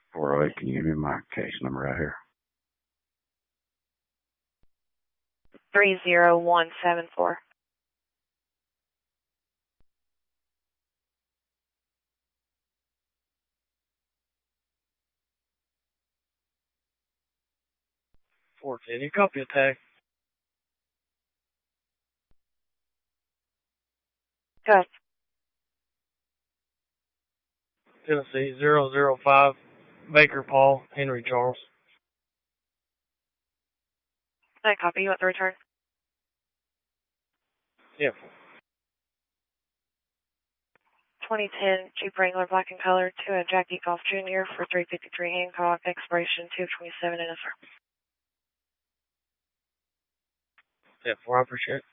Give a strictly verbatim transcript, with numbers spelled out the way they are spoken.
four oh eight, can you give me my case number right here? three zero one seven four. four ten, you copy attack. Good. Tennessee, zero zero five, Baker Paul, Henry Charles. I copy. You want the return? Yeah. twenty ten Jeep Wrangler black and color to a Jack D. Golf Junior for three fifty-three Hancock, expiration two twenty-seven, N S R. Yeah, four, I appreciate it.